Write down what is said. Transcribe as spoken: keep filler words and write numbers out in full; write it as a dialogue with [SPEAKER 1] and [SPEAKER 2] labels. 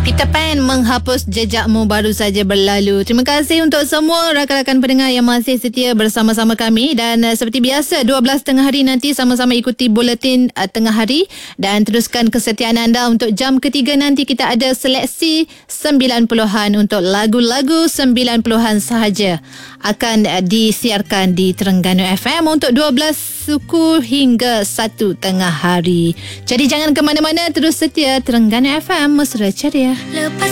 [SPEAKER 1] Kita Pan menghapus jejakmu baru saja berlalu. Terima kasih untuk semua rakan-rakan pendengar yang masih setia bersama-sama kami. Dan uh, seperti biasa, dua belas tengah hari nanti sama-sama ikuti buletin uh, tengah hari. Dan teruskan kesetiaan anda untuk jam ketiga nanti kita ada seleksi sembilan puluhan untuk lagu-lagu sembilan puluhan sahaja. Akan uh, disiarkan di Terengganu F M untuk dua belas suku hingga satu tengah hari. Jadi jangan ke mana-mana, terus setia Terengganu F M, mesra ceria. Lepas